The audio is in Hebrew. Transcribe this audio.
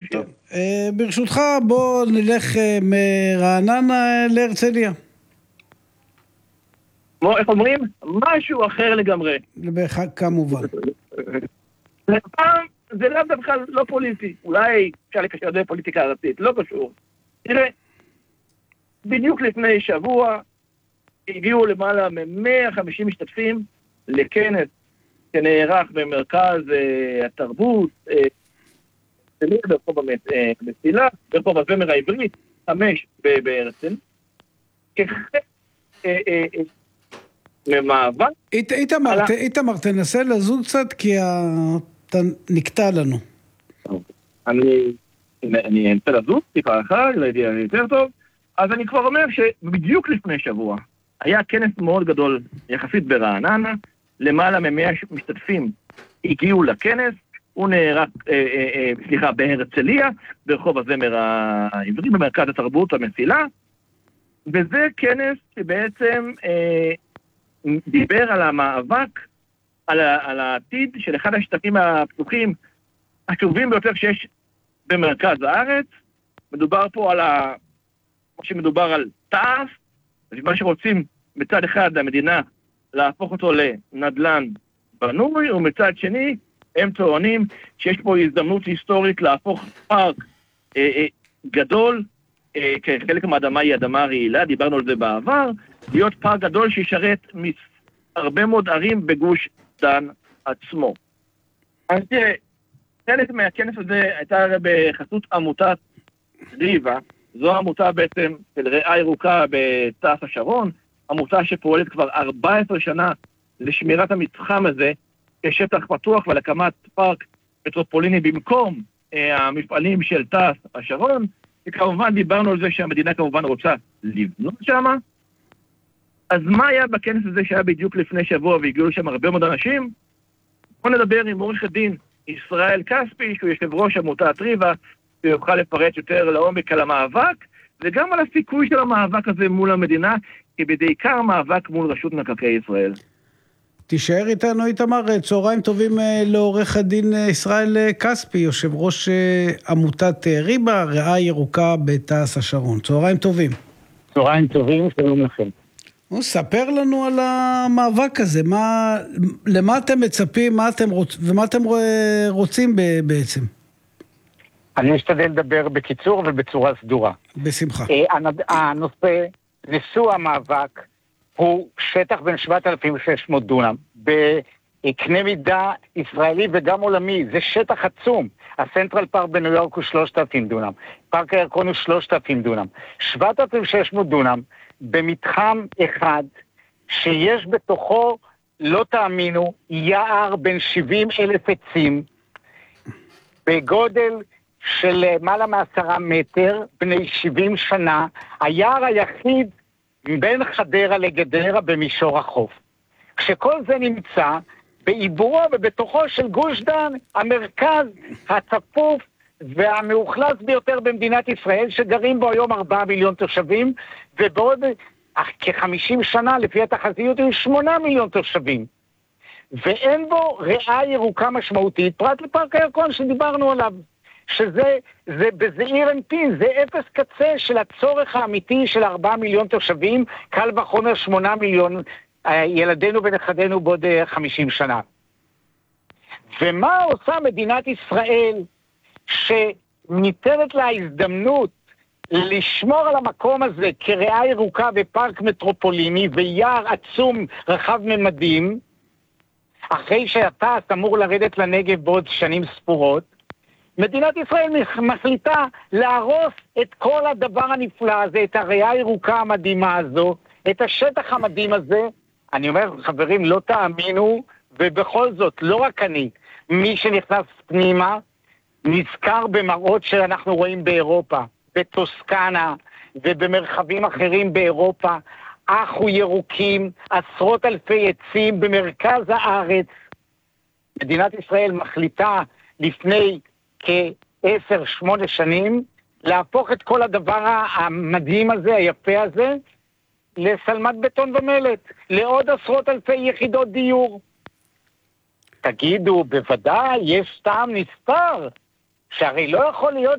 תמשיך. ברשותך, בוא נלך מרעננה להרצליה. איך אומרים? משהו אחר לגמרי. כמובן. זה לאו דווקא לא פוליטי. אולי אפשר לקשר את זה פוליטיקה ארצית, לא קשור. תראה, בדיוק לפני שבוע הגיעו למעלה מ-150 משתתפים לכנס שנערך במרכז התרבות, ברחוב המסילה, ברחוב הזמר העברי, 5 בהרצל, ממאבק. איתמר, תנסה לזוז קצת, כי אתה נקטע לנו. אני אנסה לזוז, טיפה אחת, לא הייתי יותר טוב. אז אני כבר אומר שבדיוק לפני שבוע היה כנס מאוד גדול יחסית ברעננה, למעלה מ-100 משתתפים הגיעו לכנס, הוא נערך, בהרצליה, ברחוב הזמר העברי, במרכז התרבות המסילה, וזה כנס שבעצם דיבר על המאבק, על העתיד של אחד השטחים הפתוחים הטובים ביותר שיש במרכז הארץ. מדובר פה על כמו שמדובר על תעש, מה שרוצים מצד אחד המדינה להפוך אותו לנדלן בנוי, ומצד שני הם טוענים שיש פה הזדמנות היסטורית להפוך פארק גדול, כחלק מהאדמה היא אדמה רעילה, דיברנו על זה בעבר, להיות פארק גדול שישרת הרבה מאוד ערים בגוש דן עצמו. אז תראה, חלק מהכנס הזה הייתה בחסות עמותת ריבה, זו עמותה בעצם של ריאה ירוקה בתעש השרון, עמותה שפועלת כבר 14 שנה לשמירת המתחם הזה כשטח פתוח ולהקמת פארק מטרופוליני במקום המפעלים של תעש השרון, וכמובן דיברנו על זה שהמדינה כמובן רוצה לבנות שם. אז מה היה בכנס הזה שהיה בדיוק לפני שבוע והגיעו לשם הרבה מאוד אנשים? בוא נדבר עם עורך הדין ישראל כספי, שהוא יושב ראש עמותת ריבה, שיוכל לפרט יותר לעומק על המאבק, וגם על הסיכוי של המאבק הזה מול המדינה, כי בעיקר מאבק מול רשות מקרקעי ישראל. תישאר איתנו איתמר, צהריים טובים לעורך הדין ישראל כספי, יושב ראש עמותת ריבה, ריאה ירוקה בתעש השרון. צהריים טובים. צהריים טובים, שלום לכם. ספר לנו על המאבק הזה, למה אתם מצפים, ומה אתם רוצים בעצם? אני אשתדל לדבר בקיצור ובצורה סדורה. בשמחה. הנושא, נשוא המאבק, הוא שטח בין 7,600 דונם, בקנה מידה ישראלי וגם עולמי, זה שטח עצום. הסנטרל פארק בניו יורק הוא 3,000 דונם, פארק הירקון הוא 3,000 דונם, 7,600 דונם, במתחם אחד, שיש בתוכו, לא תאמינו, יער בין 70,000 עצים, בגודל של מעלה מ10 מטר, בני 70 שנה, היער היחיד בין חדרה לגדרה במישור החוף. כשכל זה נמצא בעיבורו ובתוכו של גוש דן, המרכז הצפוף והמאוכלס ביותר במדינת ישראל, שגרים בו היום 4 מיליון תושבים, ובעוד כ-50 שנה, לפי התחזיות, היו 8 מיליון תושבים. ואין בו ריאה ירוקה משמעותית, פרט לפארק הירקון שדיברנו עליו, שזה בזעיר אנפין, זה אפס קצה של הצורך האמיתי של 4 מיליון תושבים, קל וחומר 8 מיליון ילדינו ונכדינו בעוד 50 שנה. ומה עושה מדינת ישראל שניתנת לה הזדמנות לשמור על המקום הזה כריאה ירוקה ופארק מטרופוליני ויער עצום רחב ממדים, אחרי שאתה אמור לרדת לנגב בעוד שנים ספורות, מדינת ישראל מחליטה להרוס את כל הדבר הנפלא הזה, את הריאה הירוקה המדהימה הזו, את השטח המדהים הזה. אני אומר, חברים, לא תאמינו, ובכל זאת, לא רק אני, מי שנכנס פנימה, נזכר במראות שאנחנו רואים באירופה, בטוסקנה ובמרחבים אחרים באירופה, אחו ירוקים, עשרות אלפי עצים במרכז הארץ. מדינת ישראל מחליטה לפני כ10-8 שנים להפוך את כל הדבר המדהים הזה, היפה הזה, לסלמת בטון ומלט, לעוד עשרות אלפי יחידות דיור. תגידו, בוודאי, יש טעם נסתר, שהרי לא יכול להיות